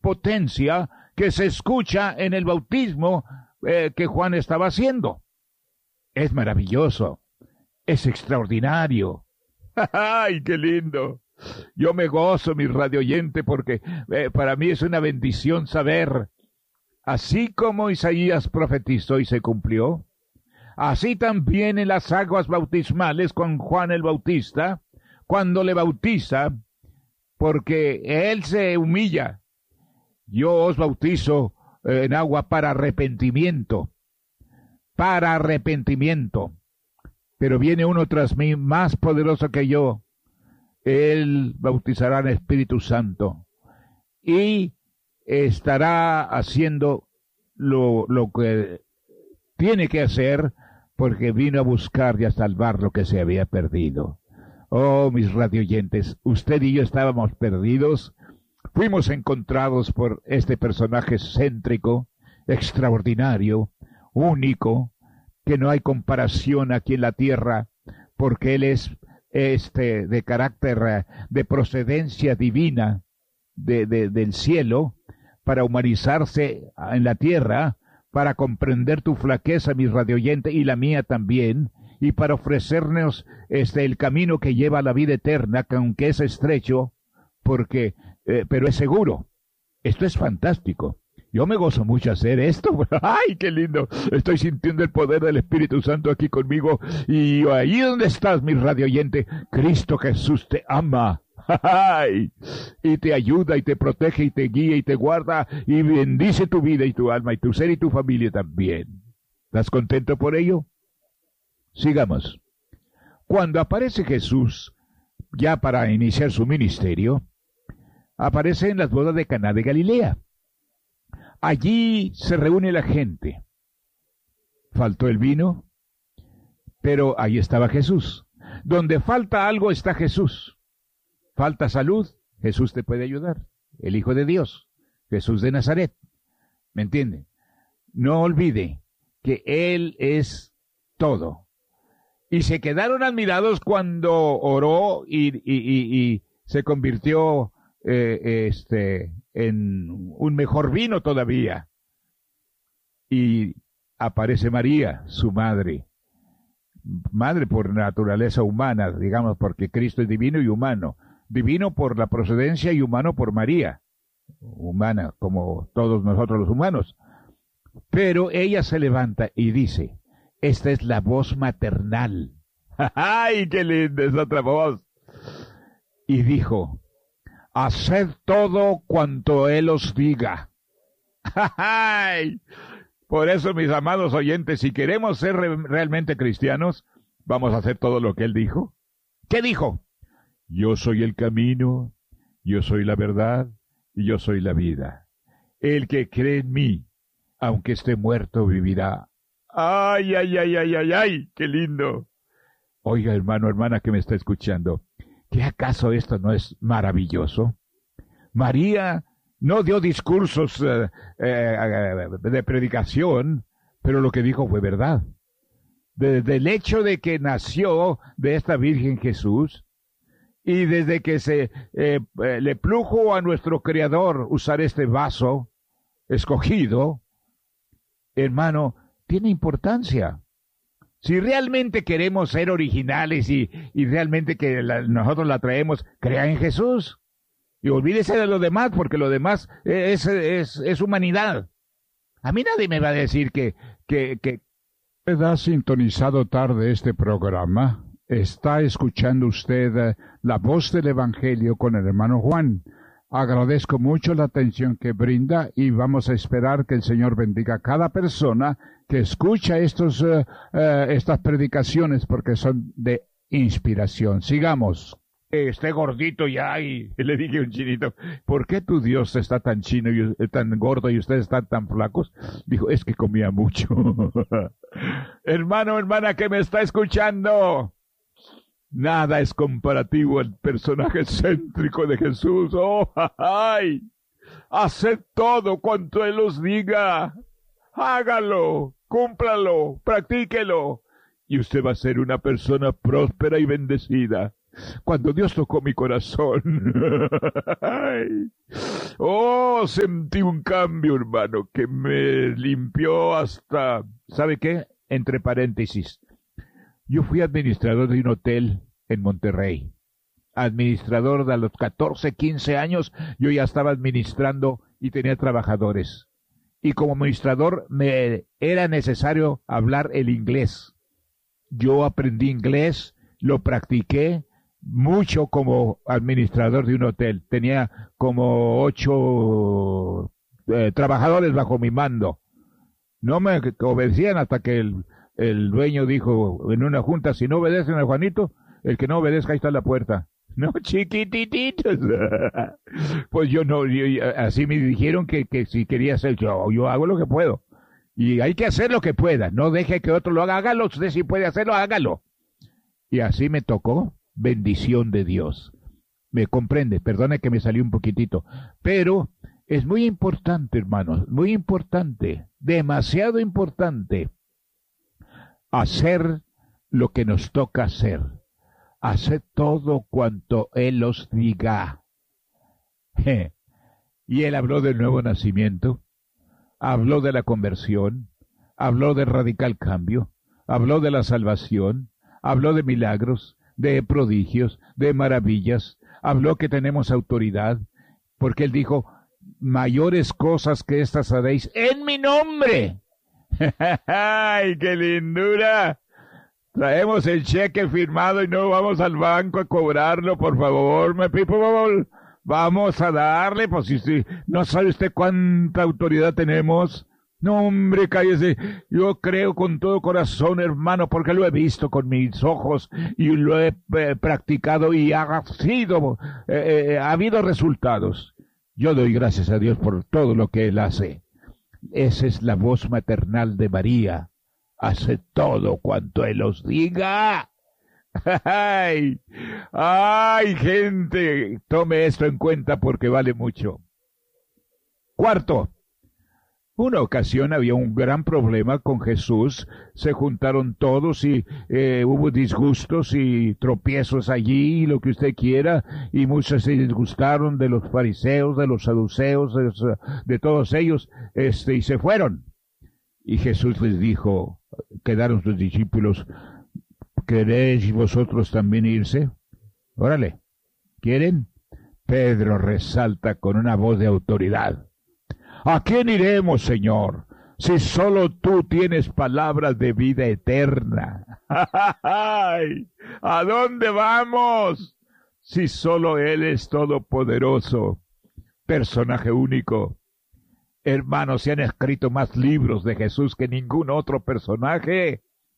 potencia que se escucha en el bautismo que Juan estaba haciendo. Es maravilloso, es extraordinario. ¡Ay, qué lindo! Yo me gozo, mi radio oyente, porque para mí es una bendición saber, así como Isaías profetizó y se cumplió, así también en las aguas bautismales con Juan el Bautista, cuando le bautiza, porque él se humilla. Yo os bautizo en agua para arrepentimiento, pero viene uno tras mí más poderoso que yo. Él bautizará en Espíritu Santo y estará haciendo lo que tiene que hacer, porque vino a buscar y a salvar lo que se había perdido. Oh, mis radioyentes, usted y yo estábamos perdidos, fuimos encontrados por este personaje céntrico, extraordinario, único, que no hay comparación aquí en la tierra, porque él es de carácter, de procedencia divina del cielo, para humanizarse en la tierra, para comprender tu flaqueza, mi radioyente, y la mía también, y para ofrecernos el camino que lleva a la vida eterna, que aunque es estrecho, porque pero es seguro. Esto es fantástico. Yo me gozo mucho hacer esto. ¡Ay, qué lindo! Estoy sintiendo el poder del Espíritu Santo aquí conmigo. Y ahí donde estás, mi radio oyente, Cristo Jesús te ama. ¡Ay! Y te ayuda, y te protege, y te guía, y te guarda, y bendice tu vida, y tu alma, y tu ser, y tu familia también. ¿Estás contento por ello? Sigamos. Cuando aparece Jesús, ya para iniciar su ministerio, aparece en las bodas de Caná de Galilea. Allí se reúne la gente. Faltó el vino, pero ahí estaba Jesús. Donde falta algo está Jesús. Falta salud, Jesús te puede ayudar. El Hijo de Dios, Jesús de Nazaret. ¿Me entiende? No olvide que Él es todo. Y se quedaron admirados cuando oró y se convirtió en un mejor vino todavía. Y aparece María, su madre por naturaleza humana, digamos, porque Cristo es divino y humano, divino por la procedencia y humano por María, humana como todos nosotros los humanos. Pero ella se levanta y dice, esta es la voz maternal. ¡Ay, qué linda es otra voz! Y dijo, haced todo cuanto Él os diga. ¡Ay! Por eso, mis amados oyentes, si queremos ser realmente cristianos, vamos a hacer todo lo que Él dijo. ¿Qué dijo? Yo soy el camino, yo soy la verdad y yo soy la vida. El que cree en mí, aunque esté muerto, vivirá. ¡Ay, ay, ay, ay, ay, ay! ¡Qué lindo! Oiga, hermano, hermana que me está escuchando, ¿qué acaso esto no es maravilloso? María no dio discursos de predicación, pero lo que dijo fue verdad. Desde el hecho de que nació de esta Virgen Jesús, y desde que le plujo a nuestro Creador usar este vaso escogido, hermano, tiene importancia. Si realmente queremos ser originales y realmente que nosotros la traemos, crea en Jesús. Y olvídese de lo demás, porque lo demás es humanidad. A mí nadie me va a decir que ¿usted ha sintonizado tarde este programa? Está escuchando usted la voz del Evangelio con el hermano Juan. Agradezco mucho la atención que brinda y vamos a esperar que el Señor bendiga a cada persona que escucha estas predicaciones, porque son de inspiración. Sigamos. Esté gordito ya, y le dije a un chinito, ¿por qué tu Dios está tan chino y tan gordo y ustedes están tan flacos? Dijo, es que comía mucho. Hermano, hermana que me está escuchando, nada es comparativo al personaje céntrico de Jesús. ¡Oh, ay! Haced todo cuanto Él os diga. Hágalo, cúmplalo, practíquelo. Y usted va a ser una persona próspera y bendecida. Cuando Dios tocó mi corazón, ay, oh, sentí un cambio, hermano, que me limpió hasta, ¿sabe qué? Entre paréntesis, yo fui administrador de un hotel en Monterrey. Administrador de los 14, 15 años, yo ya estaba administrando y tenía trabajadores. Y como administrador me era necesario hablar el inglés. Yo aprendí inglés, lo practiqué mucho como administrador de un hotel. Tenía como 8 trabajadores bajo mi mando. No me obedecían hasta que el dueño dijo en una junta, si no obedecen a Juanito, el que no obedezca ahí está en la puerta. No, chiquitititos. Pues yo no, así me dijeron que si quería hacer, yo hago lo que puedo. Y hay que hacer lo que pueda. No deje que otro lo haga, hágalo. Usted si puede hacerlo, hágalo. Y así me tocó, bendición de Dios. Me comprende, perdone que me salió un poquitito. Pero es muy importante, hermanos, muy importante, demasiado importante, hacer lo que nos toca hacer. Haced todo cuanto Él os diga. Y Él habló del nuevo nacimiento, habló de la conversión, habló del radical cambio, habló de la salvación, habló de milagros, de prodigios, de maravillas, habló que tenemos autoridad, porque Él dijo, mayores cosas que estas haréis en mi nombre. ¡Ay, qué lindura! Traemos el cheque firmado y no vamos al banco a cobrarlo, por favor, my people. Vamos a darle, pues si no sabe usted cuánta autoridad tenemos. No, hombre, cállese. Yo creo con todo corazón, hermano, porque lo he visto con mis ojos y lo he practicado y ha habido resultados. Yo doy gracias a Dios por todo lo que Él hace. Esa es la voz maternal de María. Hace todo cuanto Él os diga. ¡Ay! ¡Ay, gente! Tome esto en cuenta porque vale mucho. Cuarto, una ocasión había un gran problema con Jesús. Se juntaron todos y hubo disgustos y tropiezos allí, lo que usted quiera, y muchos se disgustaron de los fariseos, de los saduceos, de todos ellos, y se fueron. Y Jesús les dijo, quedaron sus discípulos, ¿queréis vosotros también irse? Órale, ¿quieren? Pedro resalta con una voz de autoridad. ¿A quién iremos, Señor? Si solo tú tienes palabras de vida eterna. ¡Ay! ¿A dónde vamos? Si solo Él es todopoderoso. Personaje único. Hermanos, se han escrito más libros de Jesús que ningún otro personaje.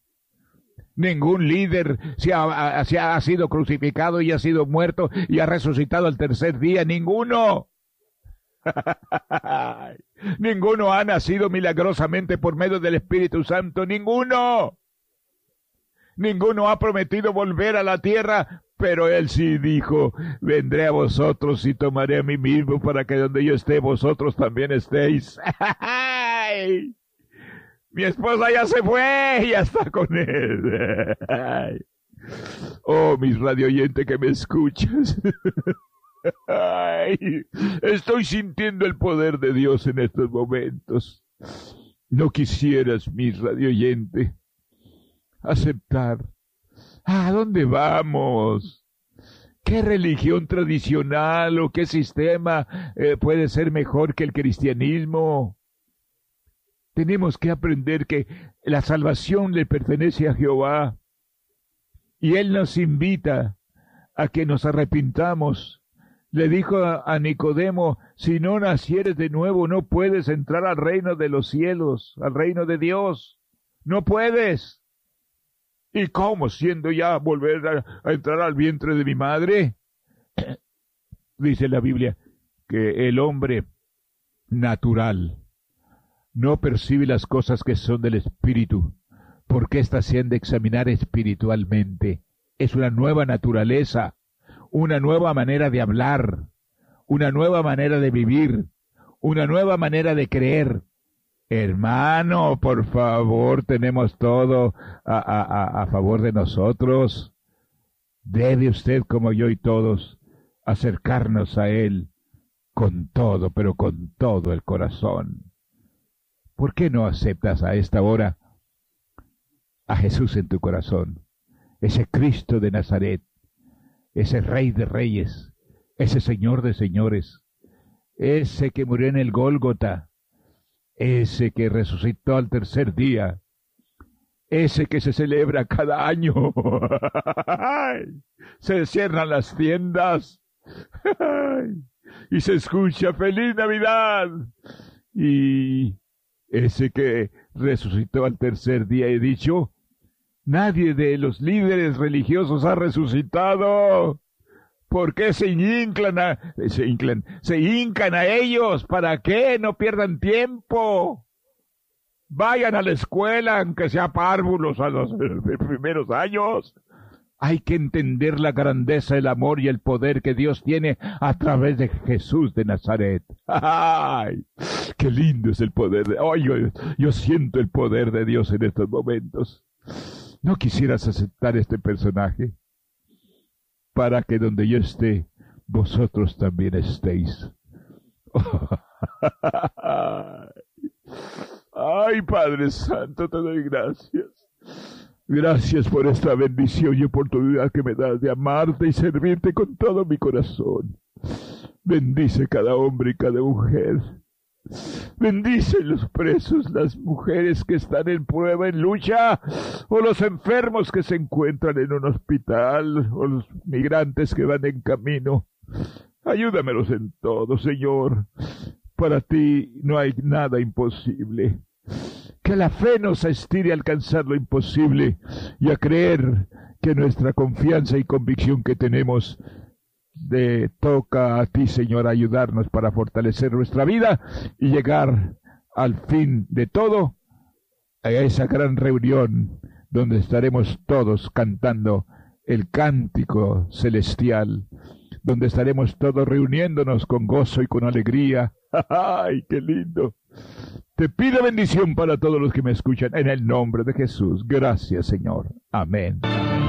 Ningún líder se ha sido crucificado y ha sido muerto y ha resucitado al tercer día. Ninguno. Ninguno ha nacido milagrosamente por medio del Espíritu Santo. Ninguno. Ninguno ha prometido volver a la tierra, pero Él sí dijo, vendré a vosotros y tomaré a mí mismo para que donde yo esté, vosotros también estéis. Mi esposa ya se fue y ya está con Él. Oh, mis radio oyentes que me escuchas. Ay, estoy sintiendo el poder de Dios en estos momentos. No quisieras, mi radio oyente, aceptar. ¿A dónde vamos? ¿Qué religión tradicional o qué sistema puede ser mejor que el cristianismo? Tenemos que aprender que la salvación le pertenece a Jehová y Él nos invita a que nos arrepintamos. Le dijo a Nicodemo, si no nacieres de nuevo, no puedes entrar al reino de los cielos, al reino de Dios. No puedes. ¿Y cómo, siendo ya volver a entrar al vientre de mi madre? Dice la Biblia que el hombre natural no percibe las cosas que son del Espíritu, porque éstas se han de examinar espiritualmente. Es una nueva naturaleza, una nueva manera de hablar, una nueva manera de vivir, una nueva manera de creer. Hermano, por favor, tenemos todo a favor de nosotros. Debe usted, como yo y todos, acercarnos a Él con todo, pero con todo el corazón. ¿Por qué no aceptas a esta hora a Jesús en tu corazón? Ese Cristo de Nazaret, ese Rey de Reyes, ese Señor de Señores, ese que murió en el Gólgota, ese que resucitó al tercer día, ese que se celebra cada año. Se cierran las tiendas y se escucha Feliz Navidad. Y ese que resucitó al tercer día, he dicho, nadie de los líderes religiosos ha resucitado. ¿Por qué se hincan a ellos? ¿Para qué? No pierdan tiempo. Vayan a la escuela, aunque sea párvulos a los primeros años. Hay que entender la grandeza, el amor y el poder que Dios tiene a través de Jesús de Nazaret. ¡Ay! ¡Qué lindo es el poder! Yo siento el poder de Dios en estos momentos. ¿No quisieras aceptar este personaje? Para que donde yo esté, vosotros también estéis. Ay, Padre Santo, te doy gracias. Gracias por esta bendición y oportunidad que me das de amarte y servirte con todo mi corazón. Bendice cada hombre y cada mujer. Bendice los presos, las mujeres que están en prueba, en lucha, o los enfermos que se encuentran en un hospital, o los migrantes que van en camino. Ayúdamelos en todo, Señor. Para ti no hay nada imposible. Que la fe nos estire a alcanzar lo imposible y a creer que nuestra confianza y convicción que tenemos toca a ti, Señor, ayudarnos para fortalecer nuestra vida y llegar al fin de todo a esa gran reunión donde estaremos todos cantando el cántico celestial, donde estaremos todos reuniéndonos con gozo y con alegría. ¡Ay, qué lindo! Te pido bendición para todos los que me escuchan en el nombre de Jesús. Gracias, Señor. Amén.